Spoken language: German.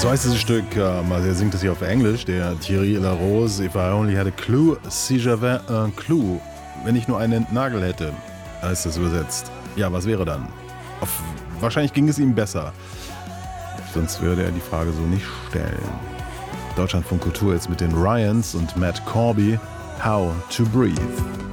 So heißt dieses Stück, er singt es hier auf Englisch, der Thierry Larose. If I only had a clue, si j'avais un clou. Wenn ich nur einen Nagel hätte, heißt das übersetzt. Ja, was wäre dann? Wahrscheinlich ging es ihm besser. Sonst würde er die Frage so nicht stellen. Deutschlandfunk Kultur jetzt mit den Ryans und Matt Corby. How to Breathe.